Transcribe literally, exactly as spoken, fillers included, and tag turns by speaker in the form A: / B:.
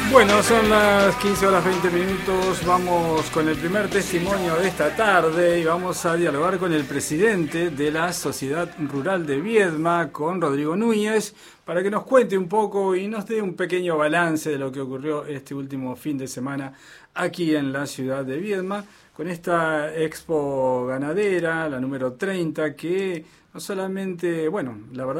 A: Bueno, son las quince horas veinte minutos, vamos con el primer testimonio de esta tarde y vamos a dialogar con el presidente de la Sociedad Rural de Viedma, con Rodrigo Núñez, para que nos cuente un poco y nos dé un pequeño balance de lo que ocurrió este último fin de semana aquí en la ciudad de Viedma, con esta expo ganadera, la número treinta, que no solamente, bueno, la verdad